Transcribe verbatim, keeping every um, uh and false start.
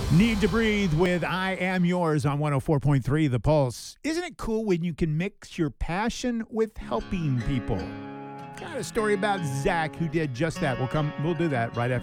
Need to Breathe with I Am Yours on one oh four point three The Pulse. Isn't it cool when you can mix your passion with helping people? Got a story about Zach who did just that. We'll come we'll do that right after